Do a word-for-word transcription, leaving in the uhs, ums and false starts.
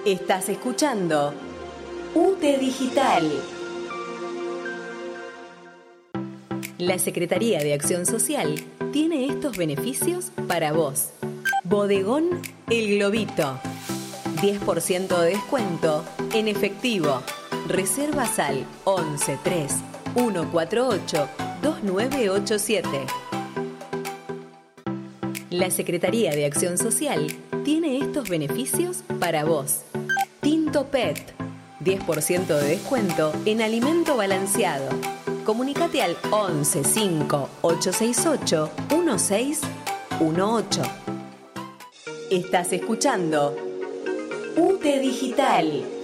Estás escuchando U T E Digital. La Secretaría de Acción Social tiene estos beneficios para vos. Bodegón El Globito. diez por ciento de descuento en efectivo. Reservas al once tres uno cuatro ocho dos nueve ocho siete. La Secretaría de Acción Social tiene estos beneficios para vos. Tinto Pet. diez por ciento de descuento en alimento balanceado. Comunicate al once cinco ocho seis ocho uno seis uno ocho. Estás escuchando U T E Digital.